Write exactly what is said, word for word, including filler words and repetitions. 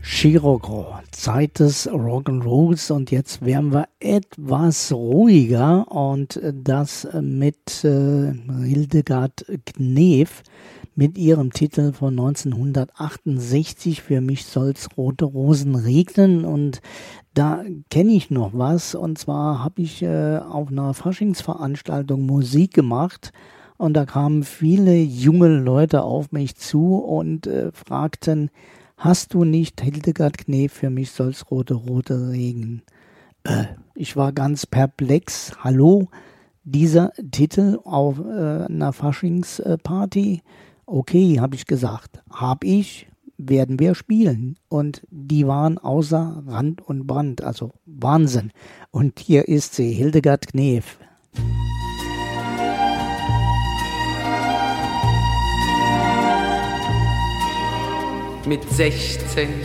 Chirocro, Zeit des Rock'n'Rolls, und jetzt werden wir etwas ruhiger, und das mit äh, Hildegard Knef mit ihrem Titel von neunzehnhundertachtundsechzig, Für mich soll's rote Rosen regnen. Und da kenne ich noch was, und zwar habe ich äh, auf einer Faschingsveranstaltung Musik gemacht, und da kamen viele junge Leute auf mich zu und äh, fragten: Hast du nicht Hildegard Knef, Für mich soll's rote, rote regnen? Äh, ich war ganz perplex. Hallo, dieser Titel auf äh, einer Faschingsparty? Okay, habe ich gesagt. Hab ich, werden wir spielen. Und die waren außer Rand und Band, also Wahnsinn. Und hier ist sie, Hildegard Knef. Mit sechzehn